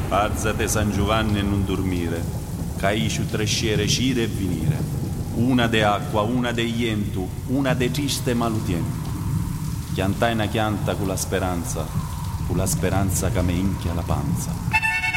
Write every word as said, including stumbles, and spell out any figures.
Alzate San Giovanni e non dormire, caisciu tresciere cire e venire, una de acqua, una de ientu, una de triste malutiempo. Chiantai una chianta con la speranza, con la speranza che me inchia la panza.